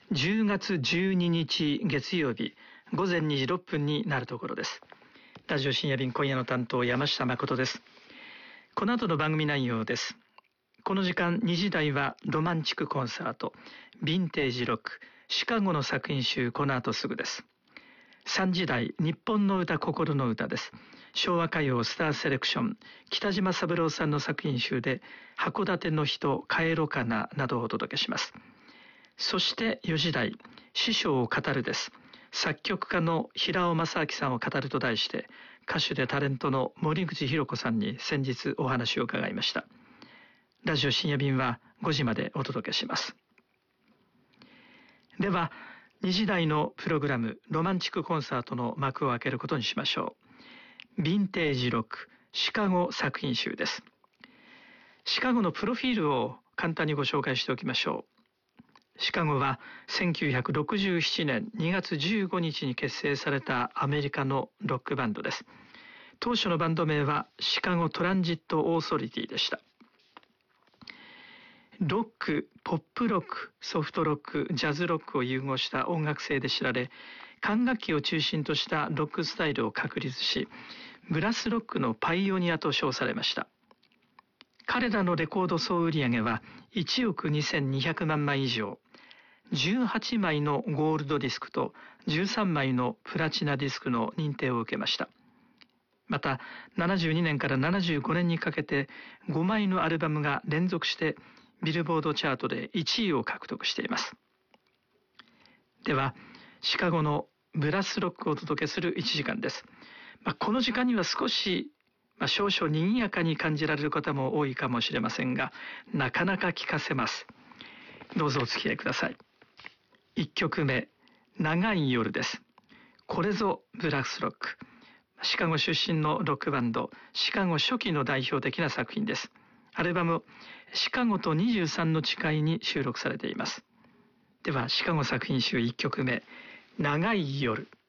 10月12日月曜日午前2時6分になるところです。ラジオ深夜便、今夜の担当山下誠です。この後の番組内容です。この時間2時台はロマンチックコンサートヴィンテージロックシカゴの作品集、この後すぐです。3時台日本の歌、心の歌です。昭和歌謡スターセレクション、北島三郎さんの作品集で函館の人、帰ろかななどをお届けします。そして4時台、師匠を語るです。作曲家の平尾正明さんを語ると題して、歌手でタレントの森口博子さんに先日お話を伺いました。ラジオ深夜便は5時までお届けします。では2時台のプログラム、ロマンチックコンサートの幕を開けることにしましょう。ヴィンテージロックシカゴ作品集です。シカゴのプロフィールを簡単にご紹介しておきましょう。シカゴは1967年2月15日に結成されたアメリカのロックバンドです。当初のバンド名はシカゴトランジットオーソリティでした。ロック、ポップロック、ソフトロック、ジャズロックを融合した音楽性で知られ、管楽器を中心としたロックスタイルを確立し、ブラスロックのパイオニアと称されました。彼らのレコード総売上は1億2200万枚以上、18枚のゴールドディスクと13枚のプラチナディスクの認定を受けました。また72年から75年にかけて5枚のアルバムが連続してビルボードチャートで1位を獲得しています。ではシカゴのブラスロックをお届けする1時間です。この時間には少し少々賑やかに感じられる方も多いかもしれませんが、なかなか聞かせます。どうぞお付き合いください。1曲目、長い夜です。これぞブラスロック。シカゴ出身のロックバンド、シカゴ初期の代表的な作品です。アルバムシカゴと23の誓いに収録されています。ではシカゴ作品集1曲目、長い夜。